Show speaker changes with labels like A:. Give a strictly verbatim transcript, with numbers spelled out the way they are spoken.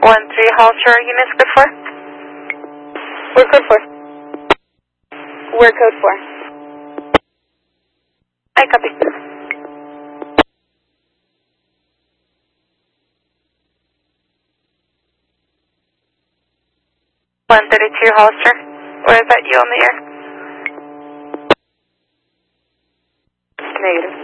A: one three Holster, units good for?
B: We're code four. We're code four.
A: I copy. one thirty-two Holster, where is that you on the air?
B: Negative.